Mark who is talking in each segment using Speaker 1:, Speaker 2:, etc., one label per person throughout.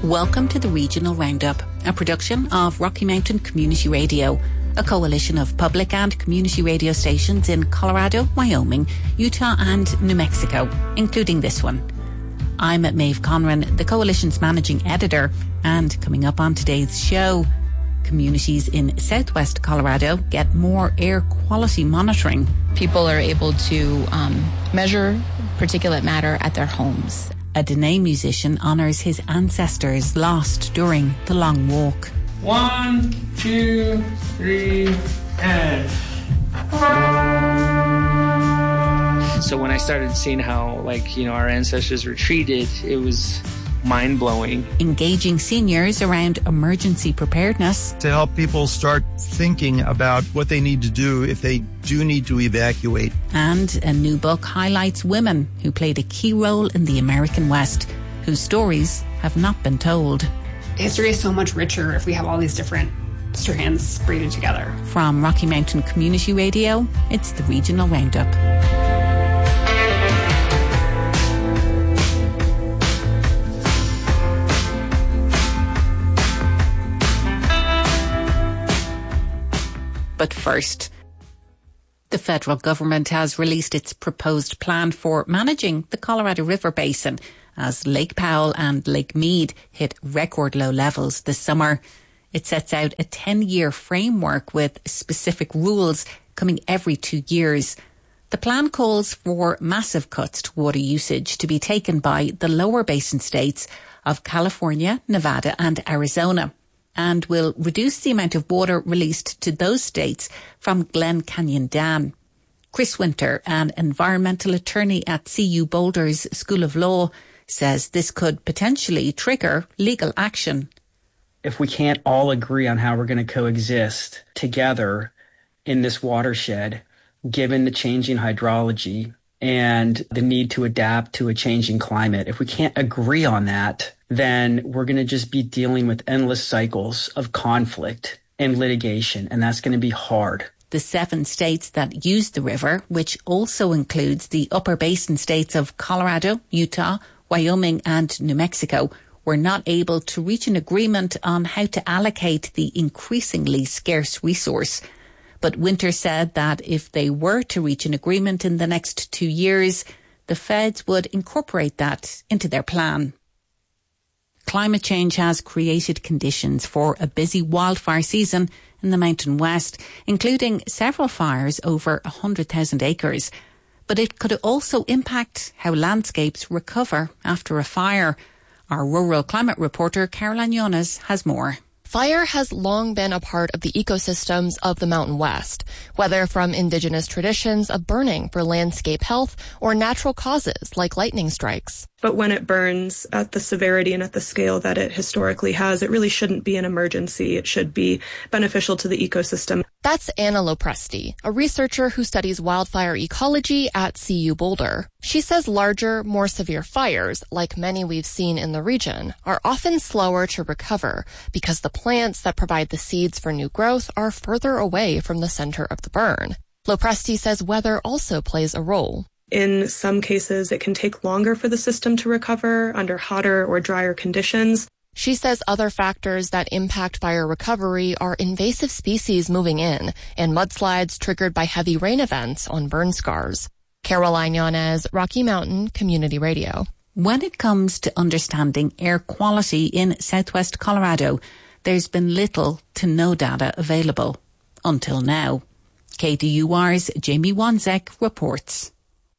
Speaker 1: Welcome to the Regional Roundup, a production of Rocky Mountain Community Radio, a coalition of public and community radio stations in Colorado, Wyoming, Utah and New Mexico, including this one. I'm Maeve Conran, the coalition's managing editor, and coming up on today's show, communities in southwest Colorado get more air quality monitoring.
Speaker 2: People are able to measure particulate matter at their homes.
Speaker 1: A Dene musician honours his ancestors lost during the long walk.
Speaker 3: 1, 2, 3, and... So when I started seeing how, our ancestors were treated, it was mind-blowing.
Speaker 1: Engaging seniors around emergency preparedness.
Speaker 4: To help people start thinking about what they need to do if they do need to evacuate.
Speaker 1: And a new book highlights women who played a key role in the American West, whose stories have not been told.
Speaker 5: History is so much richer if we have all these different strands braided together.
Speaker 1: From Rocky Mountain Community Radio, it's the Regional Roundup. But first, the federal government has released its proposed plan for managing the Colorado River Basin as Lake Powell and Lake Mead hit record low levels this summer. It sets out a 10-year framework with specific rules coming every 2 years. The plan calls for massive cuts to water usage to be taken by the lower basin states of California, Nevada and Arizona, and will reduce the amount of water released to those states from Glen Canyon Dam. Chris Winter, an environmental attorney at CU Boulder's School of Law, says this could potentially trigger legal action.
Speaker 6: If we can't all agree on how we're going to coexist together in this watershed, given the changing hydrology and the need to adapt to a changing climate, if we can't agree on that, then we're going to just be dealing with endless cycles of conflict and litigation, and that's going to be hard.
Speaker 1: The 7 states that use the river, which also includes the upper basin states of Colorado, Utah, Wyoming and New Mexico, were not able to reach an agreement on how to allocate the increasingly scarce resource. But Winter said that if they were to reach an agreement in the next 2 years, the feds would incorporate that into their plan. Climate change has created conditions for a busy wildfire season in the Mountain West, including several fires over 100,000 acres. But it could also impact how landscapes recover after a fire. Our rural climate reporter, Caroline Yones, has more.
Speaker 7: Fire has long been a part of the ecosystems of the Mountain West, whether from indigenous traditions of burning for landscape health or natural causes like lightning strikes.
Speaker 8: But when it burns at the severity and at the scale that it historically has, it really shouldn't be an emergency. It should be beneficial to the ecosystem.
Speaker 7: That's Anna Lopresti, a researcher who studies wildfire ecology at CU Boulder. She says larger, more severe fires, like many we've seen in the region, are often slower to recover because the plants that provide the seeds for new growth are further away from the center of the burn. Lopresti says weather also plays a role.
Speaker 8: In some cases, it can take longer for the system to recover under hotter or drier conditions.
Speaker 7: She says other factors that impact fire recovery are invasive species moving in and mudslides triggered by heavy rain events on burn scars. Caroline Yones, Rocky Mountain Community Radio.
Speaker 1: When it comes to understanding air quality in southwest Colorado, there's been little to no data available until now. KDUR's Jamie Wanzek reports.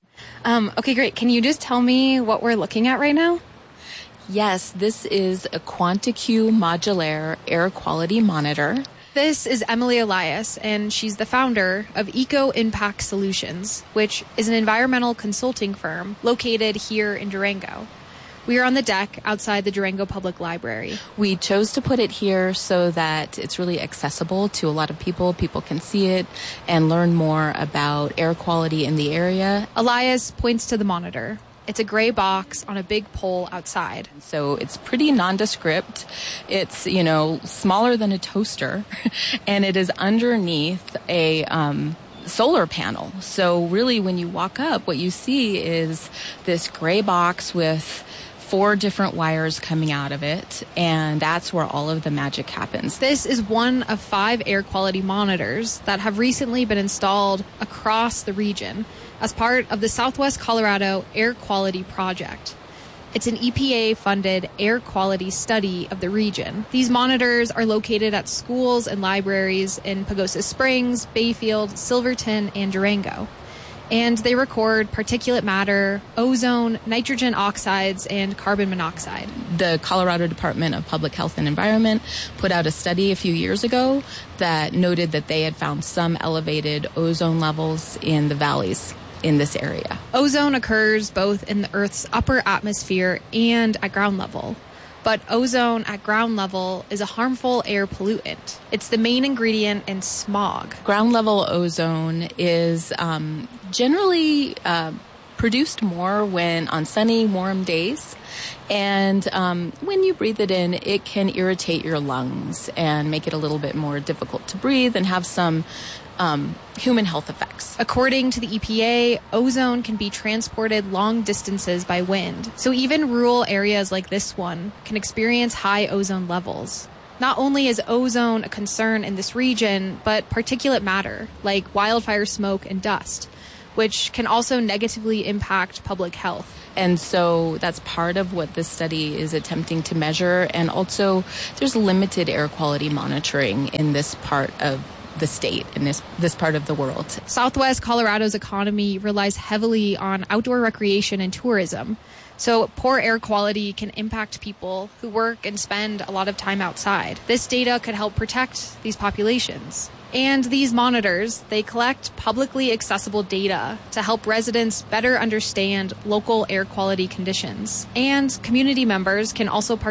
Speaker 9: Okay, great. Can you just tell me what we're looking at right now?
Speaker 2: Yes, this is a QuantiQ Modulaire Air Quality Monitor.
Speaker 9: This is Emily Elias, and she's the founder of Eco Impact Solutions, which is an environmental consulting firm located here in Durango. We are on the deck outside the Durango Public Library.
Speaker 2: We chose to put it here so that it's really accessible to a lot of people. People can see it and learn more about air quality in the area.
Speaker 9: Elias points to the monitor. It's a gray box on a big pole outside.
Speaker 2: So it's pretty nondescript. It's, smaller than a toaster, and it is underneath a solar panel. So really when you walk up, what you see is this gray box with 4 different wires coming out of it, and that's where all of the magic happens.
Speaker 9: This is one of 5 air quality monitors that have recently been installed across the region as part of the Southwest Colorado Air Quality Project. It's an EPA-funded air quality study of the region. These monitors are located at schools and libraries in Pagosa Springs, Bayfield, Silverton, and Durango. And they record particulate matter, ozone, nitrogen oxides, and carbon monoxide.
Speaker 2: The Colorado Department of Public Health and Environment put out a study a few years ago that noted that they had found some elevated ozone levels in the valleys in this area.
Speaker 9: Ozone occurs both in the Earth's upper atmosphere and at ground level. But ozone at ground level is a harmful air pollutant. It's the main ingredient in smog.
Speaker 2: Ground level ozone is generally produced more when on sunny, warm days. And when you breathe it in, it can irritate your lungs and make it a little bit more difficult to breathe and have some human health effects.
Speaker 9: According to the EPA, ozone can be transported long distances by wind. So even rural areas like this one can experience high ozone levels. Not only is ozone a concern in this region, but particulate matter, like wildfire smoke and dust, which can also negatively impact public health.
Speaker 2: And so that's part of what this study is attempting to measure. And also, there's limited air quality monitoring in this part of the state, in this part of the world.
Speaker 9: Southwest Colorado's economy relies heavily on outdoor recreation and tourism. So poor air quality can impact people who work and spend a lot of time outside. This data could help protect these populations. And these monitors, they collect publicly accessible data to help residents better understand local air quality conditions. And community members can also participate